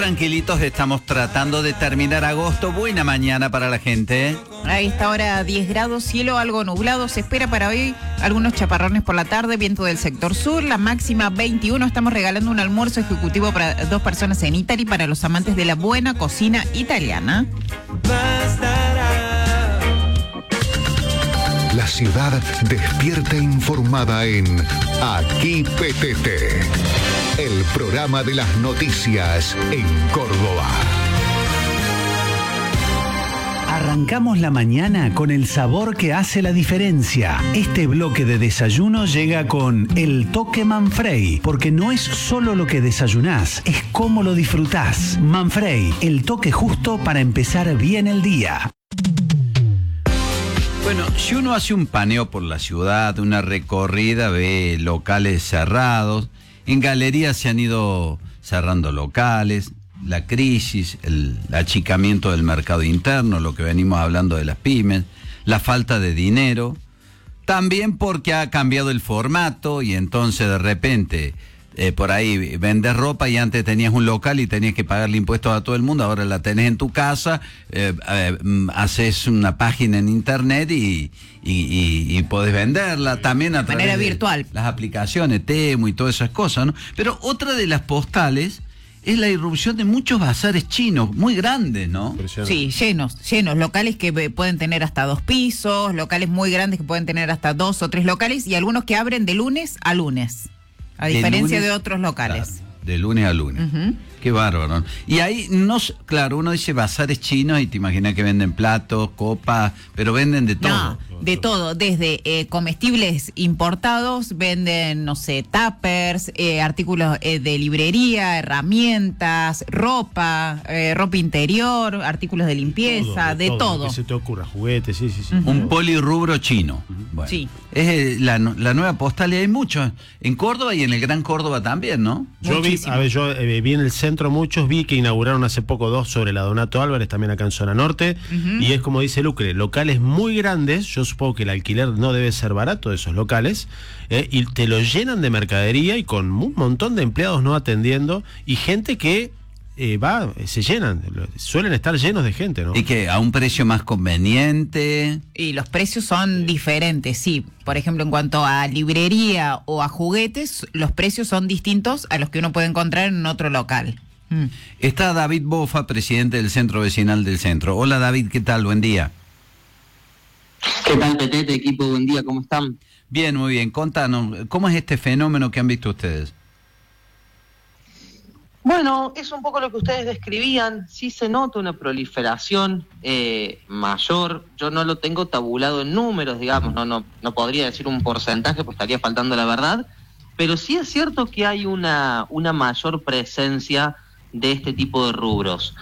Tranquilitos, estamos tratando de terminar agosto. Buena mañana para la gente. A esta hora 10 grados, cielo algo nublado. Se espera para hoy algunos chaparrones por la tarde, viento del sector sur. La máxima 21. Estamos regalando un almuerzo ejecutivo para 2 personas en Italy para los amantes de la buena cocina italiana. La ciudad despierta informada en Aquí PTT, el programa de las noticias en Córdoba. Arrancamos la mañana con el sabor que hace la diferencia. Este bloque de desayuno llega con el toque Manfrey, porque no es solo lo que desayunás, es cómo lo disfrutás. Manfrey, el toque justo para empezar bien el día. Bueno, si uno hace un paneo por la ciudad, una recorrida, ve locales cerrados, en galerías se han ido cerrando locales, la crisis, el achicamiento del mercado interno, lo que venimos hablando de las pymes, la falta de dinero, también porque ha cambiado el formato y entonces de repente por ahí vendes ropa y antes tenías un local y tenías que pagarle impuestos a todo el mundo, ahora la tenés en tu casa, haces una página en internet y podés venderla también a través de manera virtual. Las aplicaciones, Temu y todas esas cosas, ¿no? Pero otra de las postales es la irrupción de muchos bazares chinos, muy grandes, ¿no? Sí, llenos, locales que pueden tener hasta 2 pisos, locales muy grandes que pueden tener hasta 2 o 3 locales y algunos que abren de lunes a lunes. A diferencia de otros locales. Claro, de lunes a lunes. Uh-huh. Qué bárbaro. Y ahí, claro, uno dice bazares chinos y te imaginas que venden platos, copas, pero venden de todo. No, de todo. Desde comestibles importados, venden, no sé, tuppers, artículos de librería, herramientas, ropa interior, artículos de limpieza, todo. Que se te ocurra, juguetes, sí. Uh-huh. Un polirrubro chino. Uh-huh. Bueno, sí. Es la nueva postal y hay muchos. En Córdoba y en el Gran Córdoba también, ¿no? Yo vi en el centro muchos, vi que inauguraron hace poco 2 sobre la Donato Álvarez, también acá en zona norte, uh-huh. Y es como dice Lucre, locales muy grandes, yo supongo que el alquiler no debe ser barato de esos locales, y te lo llenan de mercadería y con un montón de empleados no atendiendo y gente que se llenan, suelen estar llenos de gente, ¿no? Y que a un precio más conveniente. Y los precios son diferentes, sí. Por ejemplo, en cuanto a librería o a juguetes, los precios son distintos a los que uno puede encontrar en otro local. Está David Bofa, presidente del Centro Vecinal del Centro. Hola David, ¿qué tal? Buen día. ¿Qué tal, Petete, equipo? Buen día, ¿cómo están? Bien, muy bien. Contanos, ¿cómo es este fenómeno que han visto ustedes? Bueno, es un poco lo que ustedes describían. Sí se nota una proliferación mayor. Yo no lo tengo tabulado en números, digamos, no podría decir un porcentaje, pues estaría faltando la verdad. Pero sí es cierto que hay una mayor presencia de este tipo de rubros.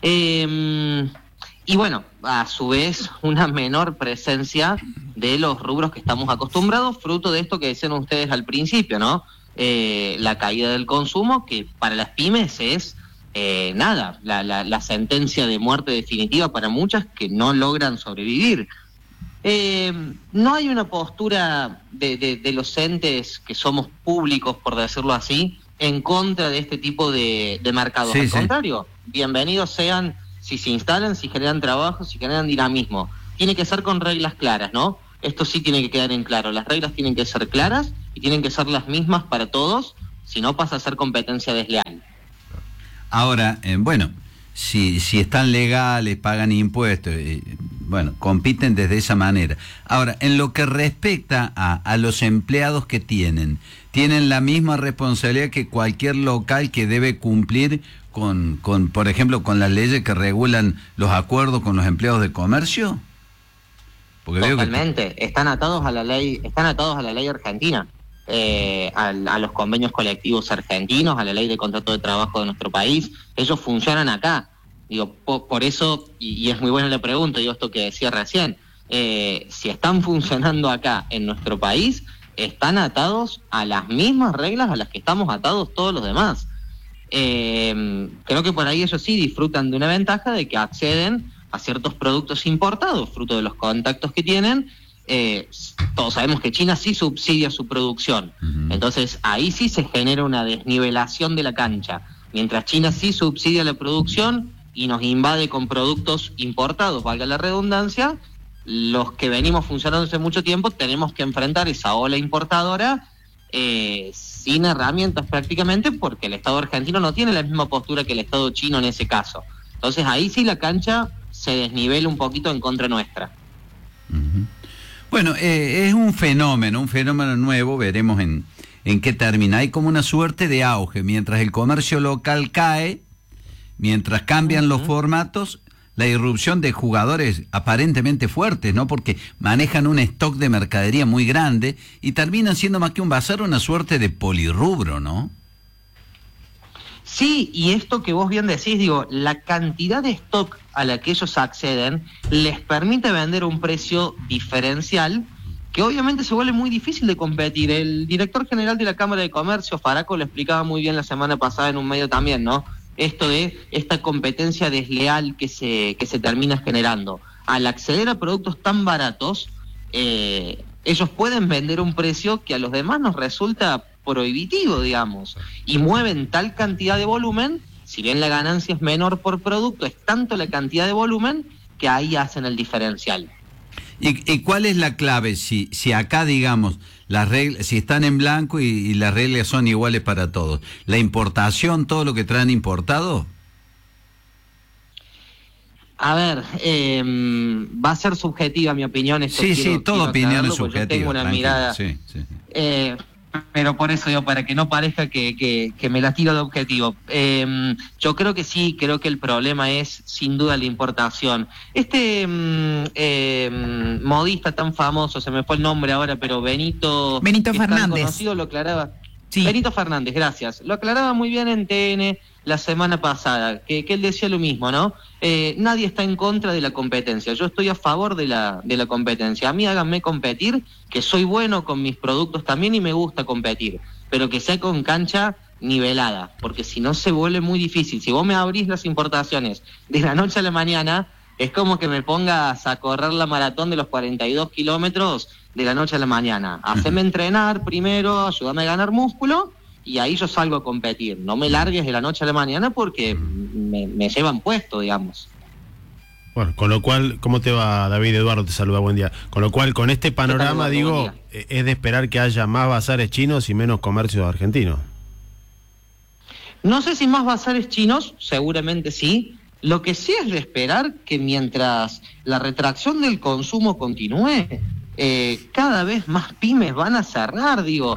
Y bueno, a su vez, una menor presencia de los rubros que estamos acostumbrados, fruto de esto que decían ustedes al principio, ¿no? La caída del consumo, que para las pymes es la sentencia de muerte definitiva para muchas que no logran sobrevivir. No hay una postura de los entes que somos públicos, por decirlo así, en contra de este tipo de mercados. Al contrario, bienvenidos sean si se instalan, si generan trabajo, si generan dinamismo. Tiene que ser con reglas claras, ¿no? Esto sí tiene que quedar en claro. Las reglas tienen que ser claras y tienen que ser las mismas para todos, si no pasa a ser competencia desleal. Ahora, si están legales, pagan impuestos, compiten desde esa manera. Ahora, en lo que respecta a los empleados que tienen la misma responsabilidad que cualquier local que debe cumplir con por ejemplo, con las leyes que regulan los acuerdos con los empleados de comercio. Porque totalmente, están atados a la ley argentina, a los convenios colectivos argentinos, a la ley de contrato de trabajo de nuestro país. Ellos funcionan acá. Digo, por eso, y es muy buena la pregunta, digo esto que decía recién, si están funcionando acá en nuestro país, están atados a las mismas reglas a las que estamos atados todos los demás. Creo que por ahí ellos sí disfrutan de una ventaja de que acceden a ciertos productos importados, fruto de los contactos que tienen. Todos sabemos que China sí subsidia su producción. Uh-huh. Entonces ahí sí se genera una desnivelación de la cancha. Mientras China sí subsidia la producción y nos invade con productos importados, valga la redundancia, los que venimos funcionando hace mucho tiempo tenemos que enfrentar esa ola importadora sin herramientas prácticamente, porque el Estado argentino no tiene la misma postura que el Estado chino en ese caso. Entonces ahí sí la cancha se desnivela un poquito en contra nuestra. Uh-huh. Bueno, es un fenómeno nuevo, veremos en qué termina. Hay como una suerte de auge, mientras el comercio local cae, mientras cambian los formatos, la irrupción de jugadores aparentemente fuertes, ¿no? Porque manejan un stock de mercadería muy grande y terminan siendo más que un bazar, una suerte de polirrubro, ¿no? Sí, y esto que vos bien decís, digo, la cantidad de stock a la que ellos acceden les permite vender a un precio diferencial que obviamente se vuelve muy difícil de competir. El director general de la Cámara de Comercio, Faraco, lo explicaba muy bien la semana pasada en un medio también, ¿no? Esto de esta competencia desleal que se termina generando. Al acceder a productos tan baratos, ellos pueden vender un precio que a los demás nos resulta prohibitivo, digamos, y mueven tal cantidad de volumen, si bien la ganancia es menor por producto, es tanto la cantidad de volumen que ahí hacen el diferencial. ¿Y cuál es la clave? Si acá, digamos, las reglas, si están en blanco y las reglas son iguales para todos, ¿la importación, todo lo que traen importado? A ver, va a ser subjetiva mi opinión. Sí, toda opinión es subjetiva. Yo tengo una mirada... Sí. Pero por eso digo, para que no parezca que me la tiro de objetivo. Yo creo que sí, creo que el problema es sin duda la importación. Modista tan famoso, se me fue el nombre ahora, pero Benito Fernández. Conocido, lo aclaraba. Sí. Benito Fernández, gracias. Lo aclaraba muy bien en TN la semana pasada, que él decía lo mismo, ¿no? Nadie está en contra de la competencia, yo estoy a favor de la competencia. A mí háganme competir, que soy bueno con mis productos también y me gusta competir, pero que sea con cancha nivelada, porque si no se vuelve muy difícil. Si vos me abrís las importaciones de la noche a la mañana, es como que me pongas a correr la maratón de los 42 kilómetros de la noche a la mañana. Haceme entrenar primero, ayúdame a ganar músculo, y ahí yo salgo a competir. No me largues de la noche a la mañana porque me llevan puesto, digamos. Bueno, con lo cual, ¿cómo te va, David? Eduardo te saluda, buen día. Con lo cual, con este panorama, digo, es de esperar que haya más bazares chinos y menos comercio argentino. No sé si más bazares chinos, seguramente sí. Lo que sí es de esperar que mientras la retracción del consumo continúe, cada vez más pymes van a cerrar, digo.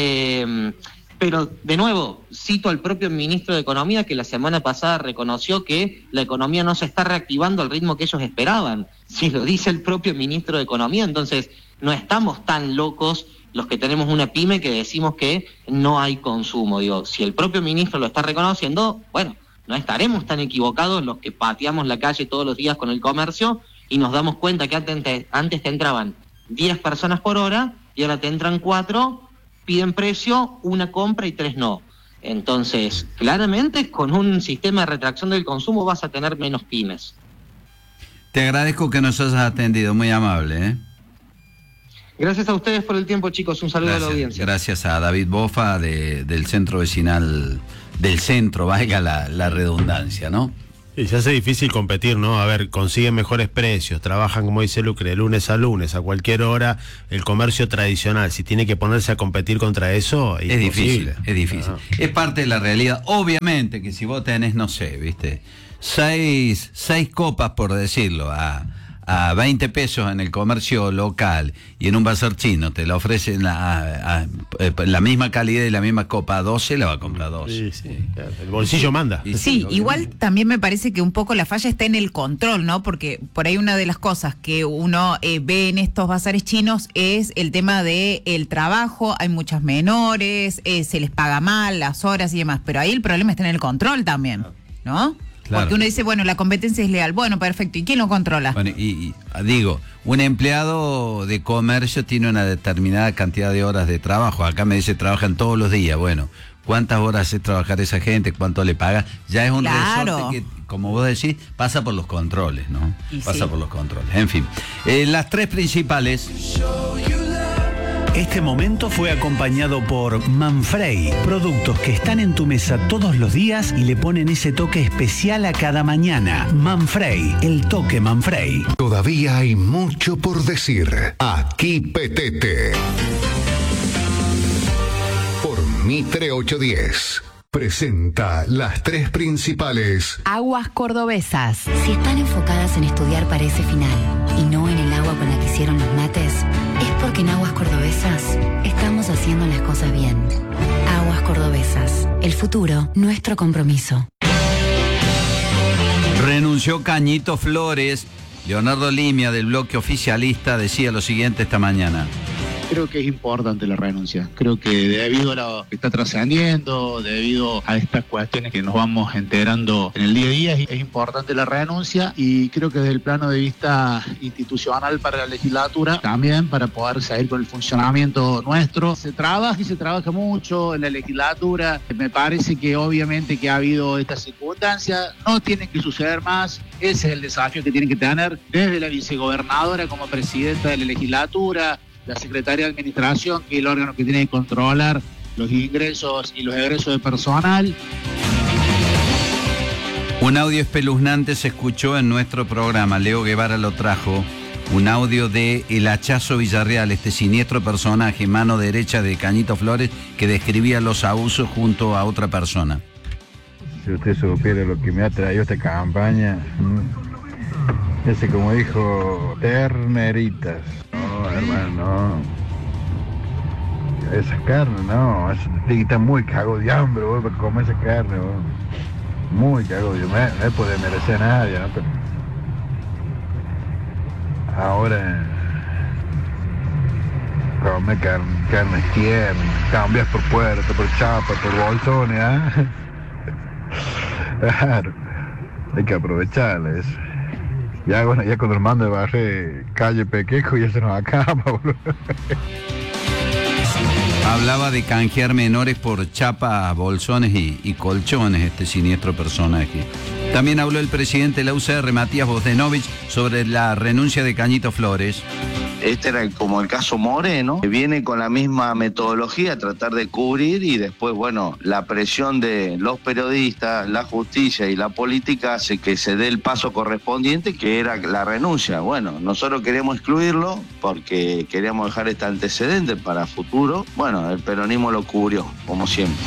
Pero, de nuevo, cito al propio ministro de Economía, que la semana pasada reconoció que la economía no se está reactivando al ritmo que ellos esperaban. Si lo dice el propio ministro de Economía, entonces no estamos tan locos los que tenemos una pyme que decimos que no hay consumo. Digo, si el propio ministro lo está reconociendo, bueno, no estaremos tan equivocados los que pateamos la calle todos los días con el comercio y nos damos cuenta que antes te entraban 10 personas por hora y ahora te entran 4, piden precio, 1 compra y 3 no. Entonces, claramente con un sistema de retracción del consumo vas a tener menos pymes. Te agradezco que nos hayas atendido, muy amable, ¿eh? Gracias a ustedes por el tiempo, chicos. Un saludo a la audiencia. Gracias a David Bofa del centro vecinal del centro, valga la redundancia, ¿no? Y se hace difícil competir, ¿no? A ver, consiguen mejores precios, trabajan, como dice Lucre, de lunes a lunes, a cualquier hora. El comercio tradicional, si tiene que ponerse a competir contra eso, es difícil. Es difícil. No. Es parte de la realidad. Obviamente que si vos tenés, no sé, ¿viste? 6 copas, por decirlo, a 20 pesos en el comercio local y en un bazar chino te la ofrecen la misma calidad y la misma copa a 12, la va a comprar 12. Sí, claro. El bolsillo manda. Sí, igual también me parece que un poco la falla está en el control, ¿no? Porque por ahí una de las cosas que uno ve en estos bazares chinos es el tema de el trabajo, hay muchas menores, se les paga mal las horas y demás, pero ahí el problema está en el control también, ¿no? Claro. Porque uno dice, bueno, la competencia es leal. Bueno, perfecto. ¿Y quién lo controla? Bueno, y digo, un empleado de comercio tiene una determinada cantidad de horas de trabajo. Acá me dice, trabajan todos los días. Bueno, ¿cuántas horas hace trabajar esa gente? ¿Cuánto le paga? Ya es un resorte que, como vos decís, pasa por los controles, ¿no? Pasa por los controles. En fin, las 3 principales... Este momento fue acompañado por Manfrey, productos que están en tu mesa todos los días y le ponen ese toque especial a cada mañana. Manfrey, el toque Manfrey. Todavía hay mucho por decir. Aquí Petete. Por Mitre 810. Presenta las tres principales. Aguas cordobesas. Si están enfocadas en estudiar para ese final y no en el agua con la que hicieron los mates, es porque en Aguas Cordobesas estamos haciendo las cosas bien. Aguas Cordobesas. El futuro, nuestro compromiso. Renunció Cañito Flores. Leonardo Limia, del bloque oficialista, decía lo siguiente esta mañana. Creo que es importante la renuncia. Creo que debido a lo que está trascendiendo, debido a estas cuestiones que nos vamos enterando en el día a día, es importante la renuncia, y creo que desde el plano de vista institucional para la legislatura, también para poder seguir con el funcionamiento nuestro. Se trabaja y se trabaja mucho en la legislatura. Me parece que obviamente que ha habido estas circunstancias, no tienen que suceder más. Ese es el desafío que tienen que tener desde la vicegobernadora como presidenta de la legislatura, la Secretaría de Administración, que es el órgano que tiene que controlar los ingresos y los egresos de personal. Un audio espeluznante se escuchó en nuestro programa. Leo Guevara lo trajo. Un audio de El Hachazo Villarreal, este siniestro personaje, mano derecha de Cañito Flores, que describía los abusos junto a otra persona. Si usted supiera lo que me ha traído esta campaña, ese, como dijo, terneritas. No, hermano, no. Esa carne, no. Está muy cago de hambre, vos, para comer esa carne, vos. Muy cago de hambre. No puede merecer a nadie, ¿no? Pero ahora, come carne tierna, cambias por puerta, por chapa, por bolsones, ¿ah? Claro, hay que aprovecharla eso. Ya, bueno, ya cuando el mando de barre calle Pequejo ya se nos acaba, boludo. Hablaba de canjear menores por chapa, bolsones y colchones, este siniestro personaje. También habló el presidente de la UCR, Matías Bozdenovich, sobre la renuncia de Cañito Flores. Este era como el caso Moreno, que viene con la misma metodología, tratar de cubrir, y después, bueno, la presión de los periodistas, la justicia y la política hace que se dé el paso correspondiente, que era la renuncia. Bueno, nosotros queríamos excluirlo porque queríamos dejar este antecedente para futuro. Bueno, el peronismo lo cubrió, como siempre.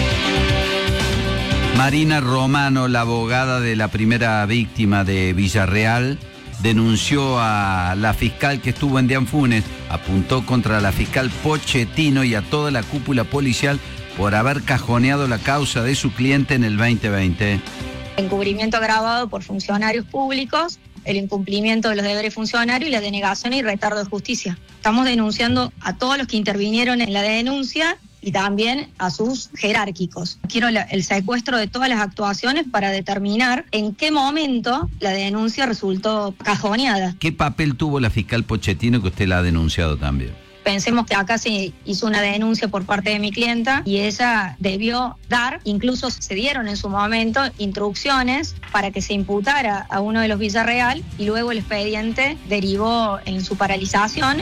Marina Romano, la abogada de la primera víctima de Villarreal, denunció a la fiscal que estuvo en Dianfunes, apuntó contra la fiscal Pochettino y a toda la cúpula policial por haber cajoneado la causa de su cliente en el 2020. Encubrimiento agravado por funcionarios públicos, el incumplimiento de los deberes funcionarios y la denegación y retardo de justicia. Estamos denunciando a todos los que intervinieron en la denuncia y también a sus jerárquicos. Quiero el secuestro de todas las actuaciones para determinar en qué momento la denuncia resultó cajoneada. ¿Qué papel tuvo la fiscal Pochettino, que usted la ha denunciado también? Pensemos que acá se hizo una denuncia por parte de mi clienta y ella debió dar, incluso se dieron en su momento instrucciones para que se imputara a uno de los Villarreal, y luego el expediente derivó en su paralización.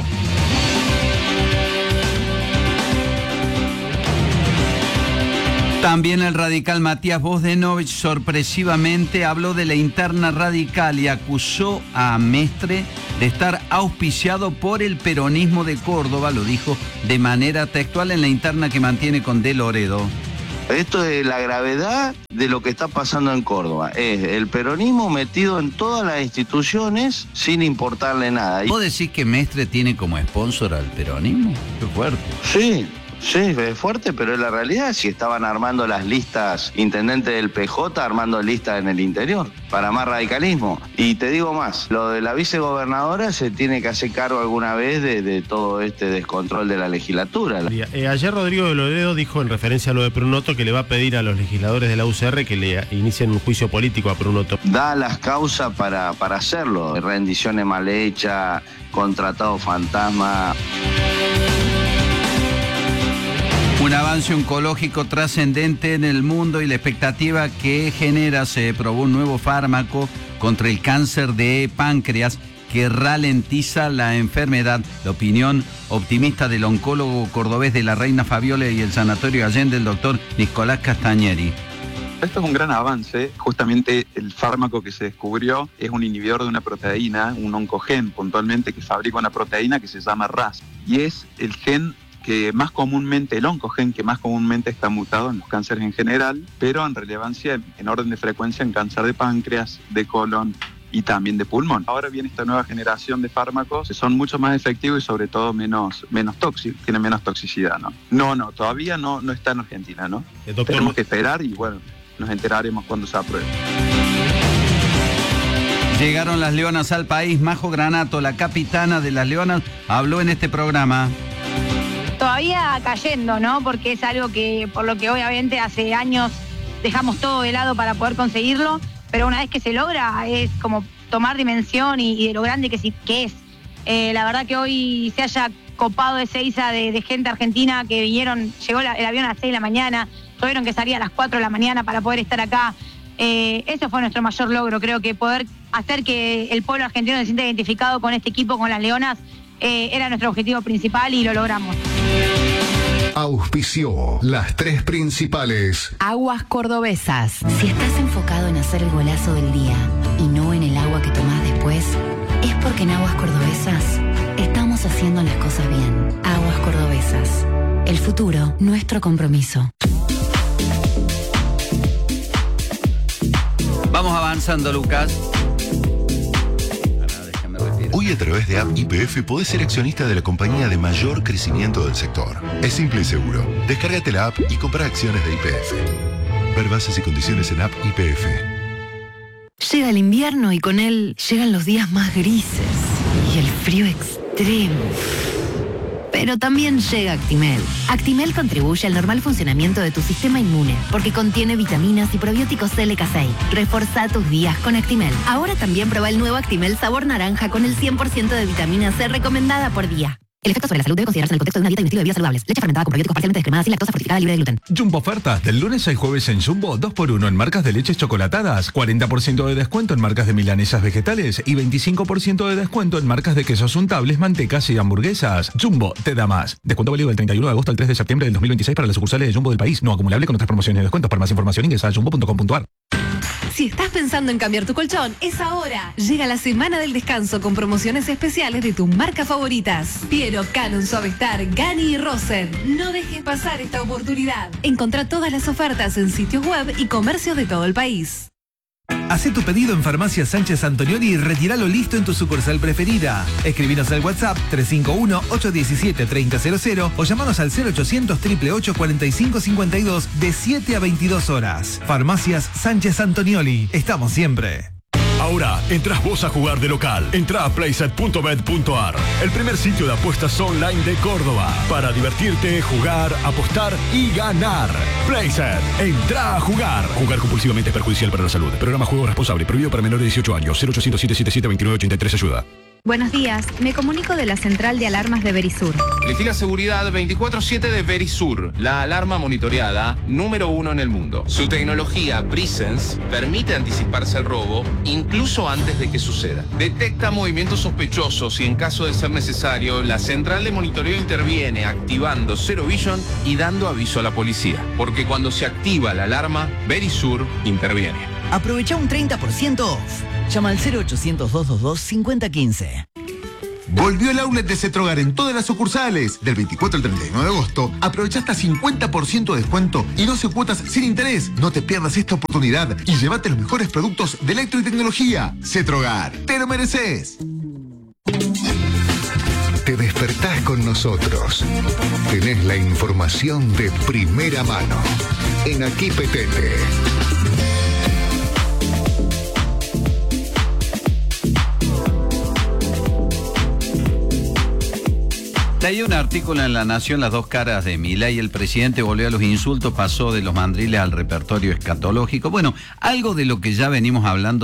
También el radical Matías Bozdenovich sorpresivamente habló de la interna radical y acusó a Mestre de estar auspiciado por el peronismo de Córdoba, lo dijo de manera textual en la interna que mantiene con De Loredo. Esto es la gravedad de lo que está pasando en Córdoba. Es el peronismo metido en todas las instituciones sin importarle nada. ¿Vos decís que Mestre tiene como sponsor al peronismo? Qué fuerte. Sí. Sí, es fuerte, pero es la realidad. Si estaban armando las listas, intendente del PJ armando listas en el interior, para más radicalismo. Y te digo más, lo de la vicegobernadora se tiene que hacer cargo alguna vez de todo este descontrol de la legislatura. Ayer Rodrigo de Loredo dijo, en referencia a lo de Prunoto, que le va a pedir a los legisladores de la UCR que le inicien un juicio político a Prunoto. Da las causas para hacerlo. Rendiciones mal hechas, contratado fantasma. Un avance oncológico trascendente en el mundo y la expectativa que genera. Se probó un nuevo fármaco contra el cáncer de páncreas que ralentiza la enfermedad. La opinión optimista del oncólogo cordobés de la Reina Fabiola y el Sanatorio Allende, el doctor Nicolás Castañeri. Esto es un gran avance. Justamente el fármaco que se descubrió es un inhibidor de una proteína, un oncogen puntualmente, que fabrica una proteína que se llama RAS. Y es el gen que más comúnmente, el oncogen que más comúnmente está mutado en los cánceres en general, pero en relevancia, en orden de frecuencia, en cáncer de páncreas, de colon y también de pulmón. Ahora viene esta nueva generación de fármacos que son mucho más efectivos y sobre todo menos tóxicos, tienen menos toxicidad, ¿no? No, todavía no está en Argentina, ¿no? Tenemos que esperar y bueno, nos enteraremos cuando se apruebe. Llegaron las Leonas al país. Majo Granato, la capitana de las Leonas, habló en este programa. Todavía cayendo, ¿no? Porque es algo que, por lo que obviamente hace años dejamos todo de lado para poder conseguirlo, pero una vez que se logra es como tomar dimensión y de lo grande que es. La verdad que hoy se haya copado ese ISA de gente argentina que vinieron, llegó el avión a las 6 de la mañana, tuvieron que salir a las 4 de la mañana para poder estar acá. Eso fue nuestro mayor logro, creo que poder hacer que el pueblo argentino se sienta identificado con este equipo, con las Leonas, era nuestro objetivo principal y lo logramos. Auspició las 3 principales. Aguas Cordobesas. Si estás enfocado en hacer el golazo del día y no en el agua que tomás después, es porque en Aguas Cordobesas estamos haciendo las cosas bien. Aguas Cordobesas. El futuro, nuestro compromiso. Vamos avanzando, Lucas. Hoy a través de App YPF podés ser accionista de la compañía de mayor crecimiento del sector. Es simple y seguro. Descárgate la app y compra acciones de YPF. Ver bases y condiciones en App YPF. Llega el invierno y con él llegan los días más grises y el frío extremo. Pero también llega Actimel. Actimel contribuye al normal funcionamiento de tu sistema inmune porque contiene vitaminas y probióticos LK6. Reforzá tus días con Actimel. Ahora también prueba el nuevo Actimel sabor naranja con el 100% de vitamina C recomendada por día. El efecto sobre la salud debe considerarse en el contexto de una dieta y un estilo de vida saludables. Leche fermentada con probióticos parcialmente descremada sin lactosa, fortificada, libre de gluten. Jumbo ofertas del lunes al jueves en Jumbo, 2x1 en marcas de leches chocolatadas, 40% de descuento en marcas de milanesas vegetales y 25% de descuento en marcas de quesos untables, mantecas y hamburguesas. Jumbo te da más. Descuento válido del 31 de agosto al 3 de septiembre del 2026 para las sucursales de Jumbo del país. No acumulable con otras promociones y descuentos. Para más información ingresa a jumbo.com.ar. Si estás pensando en cambiar tu colchón, es ahora. Llega la semana del descanso con promociones especiales de tus marcas favoritas. Piero, Canon, Suavestar, Gani y Rosen. No dejes pasar esta oportunidad. Encontrá todas las ofertas en sitios web y comercios de todo el país. Hacé tu pedido en Farmacia Sánchez Antonioli y retíralo listo en tu sucursal preferida. Escribinos al WhatsApp 351-817-3000 o llamanos al 0800-888-4552 de 7 a 22 horas. Farmacias Sánchez Antonioli. Estamos siempre. Ahora entras vos a jugar de local. Entrá a playset.bet.ar, el primer sitio de apuestas online de Córdoba. Para divertirte, jugar, apostar y ganar. Playset, entrá a jugar. Jugar compulsivamente es perjudicial para la salud. Programa Juego Responsable, prohibido para menores de 18 años. 0800-777-2983 ayuda. Buenos días, me comunico de la central de alarmas de Verisur. Elegí la seguridad 24/7 de Verisur, la alarma monitoreada número 1 en el mundo. Su tecnología Presence permite anticiparse al robo incluso antes de que suceda. Detecta movimientos sospechosos y en caso de ser necesario, la central de monitoreo interviene activando Zero Vision y dando aviso a la policía. Porque cuando se activa la alarma, Verisur interviene. Aprovecha un 30% off. Llama al 0800-222-5015. Volvió el outlet de Cetrogar en todas las sucursales. Del 24 al 31 de agosto, aprovecha hasta 50% de descuento y 12 cuotas sin interés. No te pierdas esta oportunidad y llévate los mejores productos de electro y tecnología. Cetrogar, te lo mereces. Te despertás con nosotros. Tenés la información de primera mano. En Aquí Petete. Hay un artículo en La Nación, Las dos caras de Milei. El presidente volvió a los insultos, pasó de los mandriles al repertorio escatológico. Bueno, algo de lo que ya venimos hablando